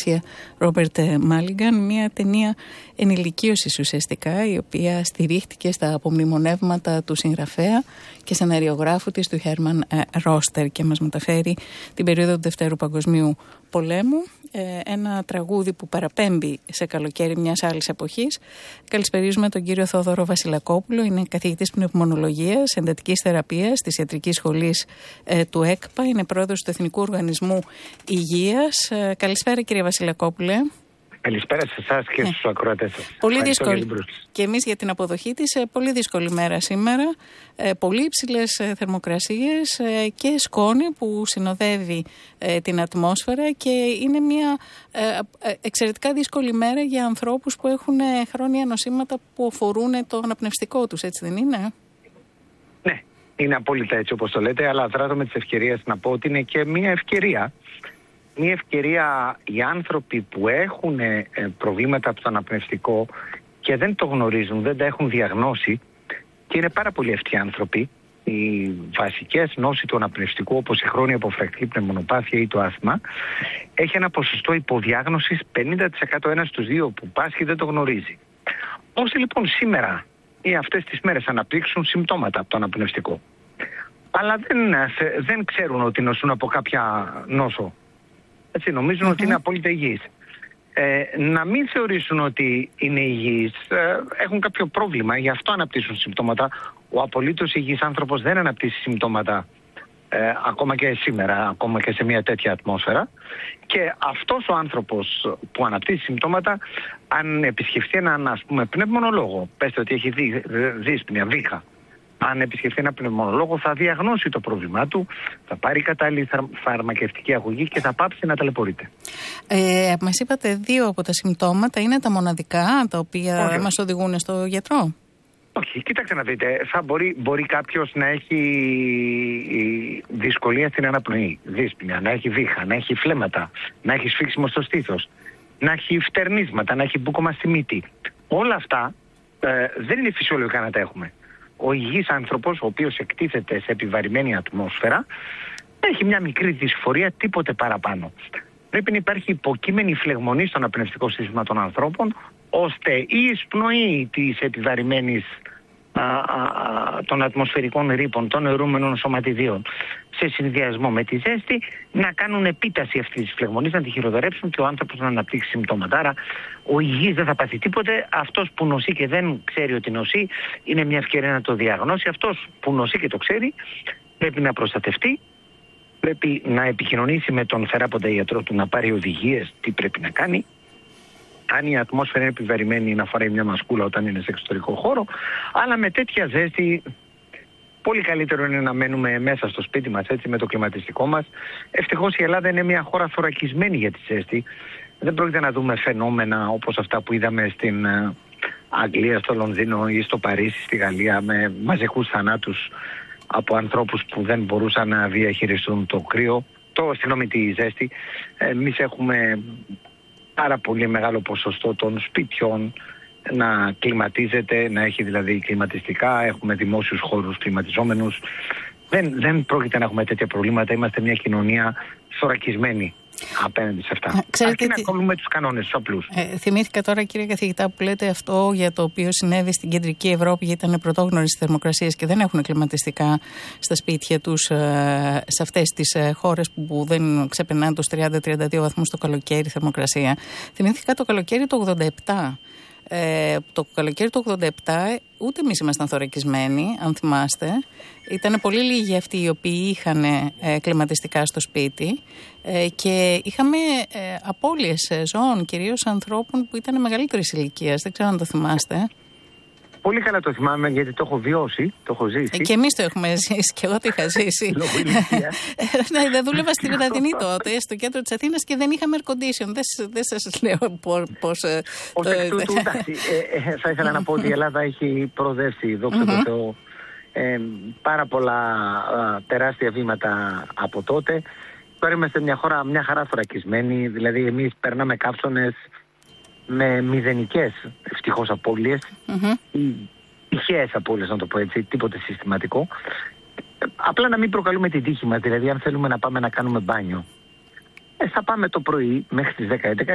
σκηνοθεσία Ρόμπερτ Μάλιγκαν, μια ταινία ενηλικίωσης ουσιαστικά, η οποία στηρίχτηκε στα απομνημονεύματα του συγγραφέα και σεναριογράφου της, του Χέρμαν Ρόστερ, και μας μεταφέρει την περίοδο του Δευτέρου Παγκοσμίου Πολέμου, ένα τραγούδι που παραπέμπει σε καλοκαίρι μιας άλλης εποχής. Καλησπερίζουμε τον κύριο Θόδωρο Βασιλακόπουλο, είναι καθηγητής πνευμονολογίας, εντατικής θεραπείας της Ιατρικής Σχολής του ΕΚΠΑ, είναι πρόεδρος του Εθνικού Οργανισμού Υγείας. Καλησπέρα κύριε Βασιλακόπουλε. Καλησπέρα σε εσάς και στους ακροατές σας. Πολύ δύσκολη. Και εμείς για την αποδοχή της. Πολύ δύσκολη μέρα σήμερα. Πολύ υψηλές θερμοκρασίες και σκόνη που συνοδεύει την ατμόσφαιρα, και είναι μια εξαιρετικά δύσκολη μέρα για ανθρώπους που έχουν χρόνια νοσήματα που αφορούν το αναπνευστικό τους, έτσι δεν είναι? Ναι, είναι απόλυτα έτσι όπως το λέτε, αλλά δράτω με τις ευκαιρίες να πω ότι είναι και μια ευκαιρία. Μια ευκαιρία για άνθρωποι που έχουν προβλήματα από το αναπνευστικό και δεν το γνωρίζουν, δεν τα έχουν διαγνώσει, και είναι πάρα πολύ ευτυχοί άνθρωποι. Οι βασικές νόσοι του αναπνευστικού, όπως η χρόνια αποφρακτική πνευμονοπάθεια ή το άσθμα, έχει ένα ποσοστό υποδιάγνωσης 50%, ένας στους δύο που πάσχει δεν το γνωρίζει. Όσοι λοιπόν σήμερα ή αυτές τις μέρες αναπτύξουν συμπτώματα από το αναπνευστικό, αλλά δεν ξέρουν ότι νοσούν από κάποια νόσο, έτσι, νομίζουν ότι είναι απόλυτα υγιείς, να μην θεωρήσουν ότι είναι υγιείς, έχουν κάποιο πρόβλημα, γι' αυτό αναπτύσσουν συμπτώματα. Ο απολύτως υγιής άνθρωπος δεν αναπτύσσει συμπτώματα ακόμα και σήμερα, ακόμα και σε μια τέτοια ατμόσφαιρα. Και αυτός ο άνθρωπος που αναπτύσσει συμπτώματα, αν επισκεφτεί έναν, ας πούμε, πνευμονολόγο, πέστε ότι έχει δύσπνοια, βήχα, αν επισκεφτεί ένα πνευμονολόγο θα διαγνώσει το πρόβλημά του, θα πάρει κατάλληλη φαρμακευτική αγωγή και θα πάψει να ταλαιπωρείται. Μας είπατε δύο από τα συμπτώματα, είναι τα μοναδικά τα οποία μας οδηγούν στο γιατρό? Όχι, κοιτάξτε να δείτε, μπορεί κάποιος να έχει δυσκολία στην αναπνοή, δύσπνοια, να έχει βήχα, να έχει φλέμματα, να έχει σφίξιμο στο στήθος, να έχει φτερνίσματα, να έχει μπούκωμα στη μύτη. Όλα αυτά δεν είναι φυσιολογικά να τα έχουμε. Ο υγιής άνθρωπος, ο οποίος εκτίθεται σε επιβαρημένη ατμόσφαιρα, έχει μια μικρή δυσφορία, τίποτε παραπάνω. Πρέπει να υπάρχει υποκείμενη φλεγμονή στο αναπνευστικό σύστημα των ανθρώπων, ώστε η εισπνοή της επιβαρημένης των ατμοσφαιρικών ρήπων, των αιρούμενων σωματιδίων, σε συνδυασμό με τη ζέστη, να κάνουν επίταση αυτής της φλεγμονής, να τη χειροδορέψουν και ο άνθρωπος να αναπτύξει συμπτώματα. Άρα ο υγιής δεν θα πάθει τίποτε. Αυτός που νοσεί και δεν ξέρει ότι νοσεί, είναι μια ευκαιρία να το διαγνώσει. Αυτός που νοσεί και το ξέρει, πρέπει να προστατευτεί, πρέπει να επικοινωνήσει με τον θεράποντα ιατρό του, να πάρει οδηγίες τι πρέπει να κάνει. Αν η ατμόσφαιρα είναι επιβαρημένη, να φοράει μια μασκούλα όταν είναι σε εξωτερικό χώρο. Αλλά με τέτοια ζέστη, πολύ καλύτερο είναι να μένουμε μέσα στο σπίτι μας, έτσι, με το κλιματιστικό μας. Ευτυχώς η Ελλάδα είναι μια χώρα θωρακισμένη για τη ζέστη. Δεν πρόκειται να δούμε φαινόμενα όπως αυτά που είδαμε στην Αγγλία, στο Λονδίνο ή στο Παρίσι, στη Γαλλία, με μαζικούς θανάτους από ανθρώπους που δεν μπορούσαν να διαχειριστούν το κρύο, τη ζέστη. Εμείς έχουμε πάρα πολύ μεγάλο ποσοστό των σπιτιών να κλιματίζεται, να έχει δηλαδή κλιματιστικά, έχουμε δημόσιους χώρους κλιματιζόμενους. Δεν πρόκειται να έχουμε τέτοια προβλήματα, είμαστε μια κοινωνία θωρακισμένη απέναντι σε αυτά. Αρκεί να ακολουθούμε τους κανόνες, τους απλούς. Θυμήθηκα τώρα, κύριε καθηγητά, που λέτε αυτό για το οποίο συνέβη στην κεντρική Ευρώπη, γιατί ήταν πρωτόγνωρες στις θερμοκρασίες και δεν έχουν κλιματιστικά στα σπίτια τους, σε αυτές τις χώρες που δεν ξεπερνάνε τους 30-32 βαθμούς το καλοκαίρι θερμοκρασία. Θυμήθηκα το καλοκαίρι του 87. Το καλοκαίρι του 87 ούτε εμείς ήμασταν θωρακισμένοι, αν θυμάστε. Ήταν πολύ λίγοι αυτοί οι οποίοι είχαν κλιματιστικά στο σπίτι, και είχαμε απώλειες ζώων, κυρίως ανθρώπων που ήταν μεγαλύτερης ηλικίας. Δεν ξέρω αν το θυμάστε. Πολύ καλά το θυμάμαι, γιατί το έχω βιώσει, το έχω ζήσει. Και εμείς το έχουμε ζήσει, και εγώ το είχα ζήσει. Ναι, δεν δούλευα στη Βραδινή τότε, στο κέντρο της Αθήνας, και δεν είχαμε air condition. Δεν σας λέω πώς. Ως εκ τούτου, θα ήθελα να πω ότι η Ελλάδα έχει προοδεύσει, δόξα τω Θεώ, πάρα πολλά τεράστια βήματα από τότε. Τώρα είμαστε μια χαρά θωρακισμένη, δηλαδή εμείς περνάμε καύσωνες με μηδενικές ευτυχώς απώλειες ή τυχαίες απώλειες, να το πω έτσι, τίποτε συστηματικό. Απλά να μην προκαλούμε την τύχη μας, δηλαδή αν θέλουμε να πάμε να κάνουμε μπάνιο, θα πάμε το πρωί μέχρι τις 10-11